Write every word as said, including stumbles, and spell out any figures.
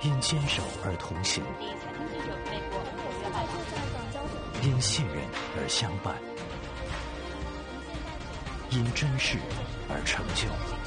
因坚守而同行，因信任而相伴，因真实而成就。